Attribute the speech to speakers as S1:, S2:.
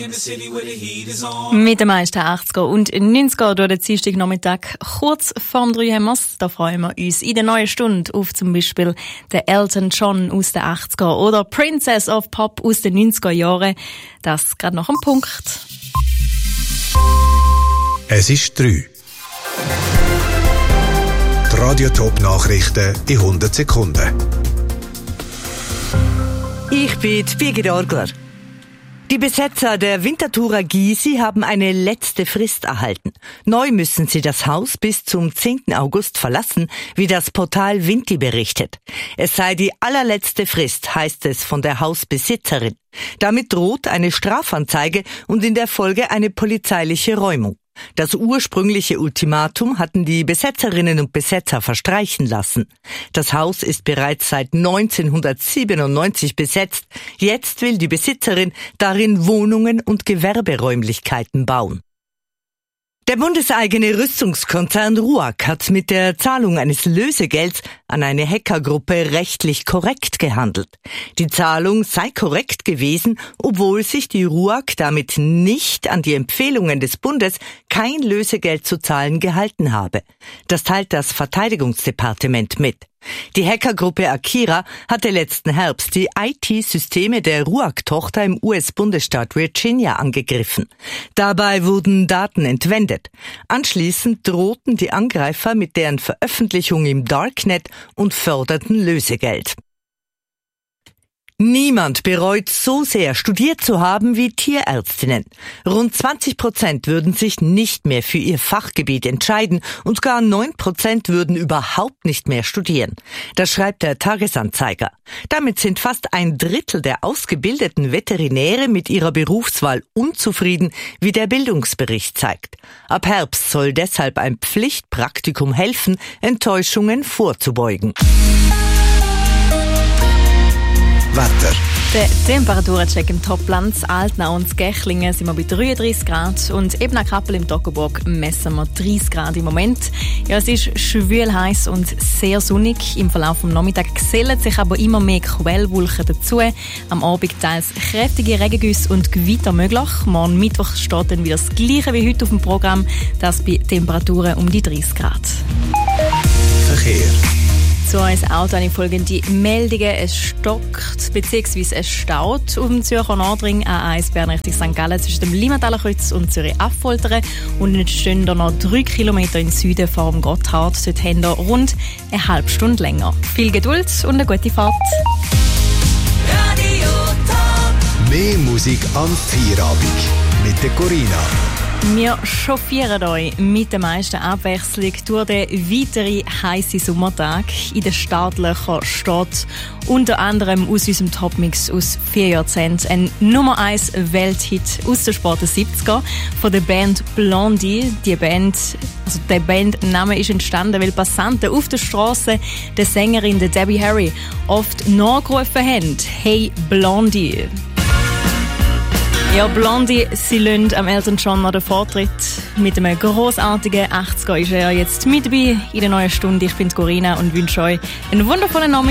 S1: Mit den meisten 80er und 90er durch den Dienstagnachmittag kurz vorm 3 haben wir's. Da freuen wir uns in der neuen Stunde auf zum Beispiel den Elton John aus den 80er oder Princess of Pop aus den 90er Jahren. Das gerade noch ein Punkt.
S2: Es ist 3. Die Radio-Top-Nachrichten in 100 Sekunden.
S3: Ich bin Birgit Orgler. Die Besetzer der Winterthurer Gysi haben eine letzte Frist erhalten. Neu müssen sie das Haus bis zum 10. August verlassen, wie das Portal Vinti berichtet. Es sei die allerletzte Frist, heißt es von der Hausbesitzerin. Damit droht eine Strafanzeige und in der Folge eine polizeiliche Räumung. Das ursprüngliche Ultimatum hatten die Besetzerinnen und Besetzer verstreichen lassen. Das Haus ist bereits seit 1997 besetzt. Jetzt will die Besitzerin darin Wohnungen und Gewerberäumlichkeiten bauen. Der bundeseigene Rüstungskonzern RUAG hat mit der Zahlung eines Lösegelds an eine Hackergruppe rechtlich korrekt gehandelt. Die Zahlung sei korrekt gewesen, obwohl sich die RUAG damit nicht an die Empfehlungen des Bundes, kein Lösegeld zu zahlen, gehalten habe. Das teilt das Verteidigungsdepartement mit. Die Hackergruppe Akira hatte letzten Herbst die IT-Systeme der RUAG-Tochter im US-Bundesstaat Virginia angegriffen. Dabei wurden Daten entwendet. Anschließend drohten die Angreifer mit deren Veröffentlichung im Darknet und forderten Lösegeld. Niemand bereut so sehr, studiert zu haben wie Tierärztinnen. Rund 20% würden sich nicht mehr für ihr Fachgebiet entscheiden und gar 9% würden überhaupt nicht mehr studieren. Das schreibt der Tagesanzeiger. Damit sind fast ein Drittel der ausgebildeten Veterinäre mit ihrer Berufswahl unzufrieden, wie der Bildungsbericht zeigt. Ab Herbst soll deshalb ein Pflichtpraktikum helfen, Enttäuschungen vorzubeugen.
S2: Wetter.
S1: Der Temperaturencheck im Topland, Altnau und Gächlingen sind wir bei 33 Grad und eben an Kappel im Toggenburg messen wir 30 Grad im Moment. Ja, es ist schwül heiß und sehr sonnig. Im Verlauf des Nachmittags gesellen sich aber immer mehr Quellwolken dazu. Am Abend teils kräftige Regengüsse und Gewitter möglich. Morgen Mittwoch steht dann wieder das Gleiche wie heute auf dem Programm, das bei Temperaturen um die 30 Grad.
S2: Verkehr.
S1: Zu uns Auto eine folgende Meldungen. Es stockt bzw. es staut auf dem Zürcher Nordring A1 Bern Richtung St. Gallen zwischen dem Limataler Kreuz und Zürich-Affoltern. Und jetzt stehen da noch 3 Kilometer im Süden vor dem Gotthard. Dort haben wir rund eine halbe Stunde länger. Viel Geduld und eine gute Fahrt.
S4: Radio Top.
S2: Mehr Musik am Feierabend mit der Corinna.
S1: Wir chauffieren euch mit der meisten Abwechslung durch den weiteren heissen Sommertag. In den Startlöchern steht unter anderem aus unserem Topmix aus 4 Jahrzehnten ein Nummer 1 Welthit aus den späten 70er von der Band Blondie. Der Bandname ist entstanden, weil Passanten auf der Straße der Sängerin der Debbie Harry oft nachgerufen haben: «Hey Blondie!» Ja, Blondie, sie lassen am Elton John noch den Vortritt. Mit einem grossartigen 80er ist er jetzt mit dabei in der neuen Stunde. Ich bin Corinna und wünsche euch einen wundervollen Nachmittag.